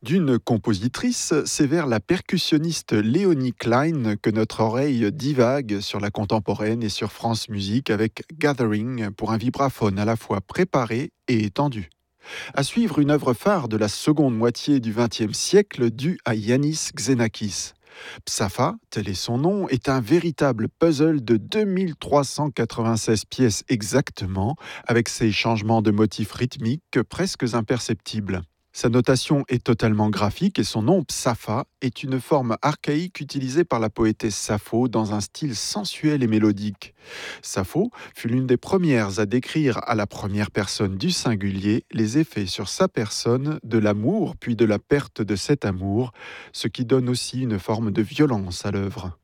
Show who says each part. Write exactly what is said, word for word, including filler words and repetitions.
Speaker 1: D'une compositrice, c'est vers la percussionniste Léonie Klein que notre oreille divague sur la contemporaine et sur France Musique avec Gathering pour un vibraphone à la fois préparé et étendu. À suivre une œuvre phare de la seconde moitié du vingtième siècle due à Yanis Xenakis. Psafa, tel est son nom, est un véritable puzzle de deux mille trois cent quatre-vingt-seize pièces exactement, avec ses changements de motifs rythmiques presque imperceptibles. Sa notation est totalement graphique et son nom, Psafa, est une forme archaïque utilisée par la poétesse Sappho dans un style sensuel et mélodique. Sappho fut l'une des premières à décrire à la première personne du singulier les effets sur sa personne de l'amour puis de la perte de cet amour, ce qui donne aussi une forme de violence à l'œuvre.